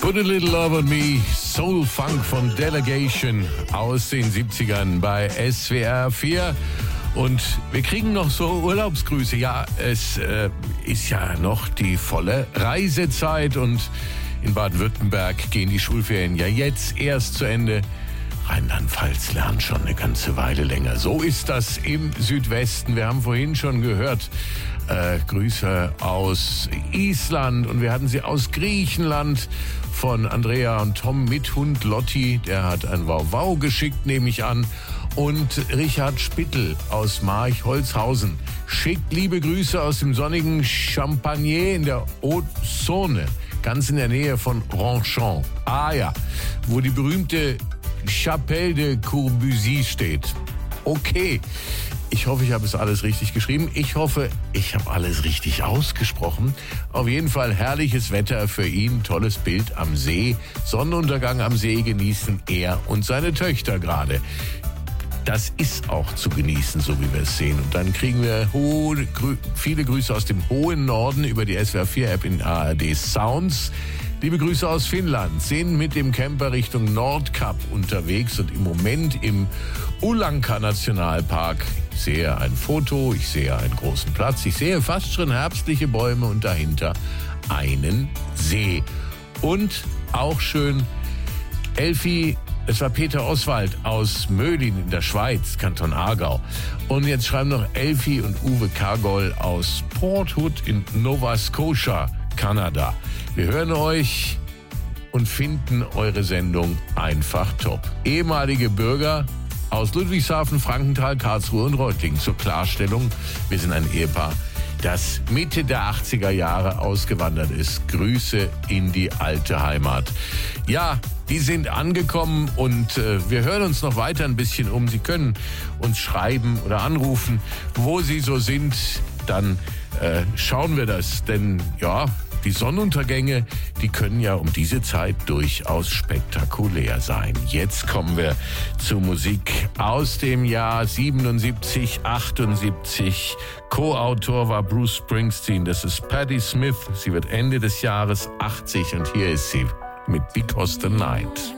Put a Little Love on Me, Soul Funk von Delegation aus den 70ern bei SWR 4. Und wir kriegen noch so Urlaubsgrüße. Ja, es ist ja noch die volle Reisezeit und in Baden-Württemberg gehen die Schulferien ja jetzt erst zu Ende. Rheinland-Pfalz lernt schon eine ganze Weile länger. So ist das im Südwesten. Wir haben vorhin schon gehört, Grüße aus Island und wir hatten sie aus Griechenland von Andrea und Tom mit Hund Lotti. Der hat ein Wow-Wow geschickt, nehme ich an. Und Richard Spittel aus March-Holzhausen schickt liebe Grüße aus dem sonnigen Champagner in der Haute-Saône, ganz in der Nähe von Ronchamp. Ah ja, wo die berühmte Chapelle de Corbusier steht. Okay, ich hoffe, ich habe es alles richtig geschrieben. Ich hoffe, ich habe alles richtig ausgesprochen. Auf jeden Fall herrliches Wetter für ihn, tolles Bild am See. Sonnenuntergang am See genießen er und seine Töchter gerade. Das ist auch zu genießen, so wie wir es sehen. Und dann kriegen wir viele Grüße aus dem hohen Norden über die SWR4-App in ARD Sounds. Liebe Grüße aus Finnland, sind mit dem Camper Richtung Nordkap unterwegs und im Moment im Ulanka Nationalpark. Ich sehe ein Foto, ich sehe einen großen Platz, ich sehe fast schon herbstliche Bäume und dahinter einen See. Und auch schön, Elfi, es war Peter Oswald aus Möhlin in der Schweiz, Kanton Aargau. Und jetzt schreiben noch Elfi und Uwe Kargol aus Port Hood in Nova Scotia, Kanada. Wir hören euch und finden eure Sendung einfach top. Ehemalige Bürger aus Ludwigshafen, Frankenthal, Karlsruhe und Reutlingen. Zur Klarstellung, wir sind ein Ehepaar, das Mitte der 80er Jahre ausgewandert ist. Grüße in die alte Heimat. Ja, die sind angekommen und wir hören uns noch weiter ein bisschen um. Sie können uns schreiben oder anrufen, wo Sie so sind. Dann schauen wir das, denn ja, die Sonnenuntergänge, die können ja um diese Zeit durchaus spektakulär sein. Jetzt kommen wir zur Musik aus dem Jahr 77, 78. Co-Autor war Bruce Springsteen. Das ist Patti Smith. Sie wird Ende des Jahres 80 und hier ist sie mit Because the Night.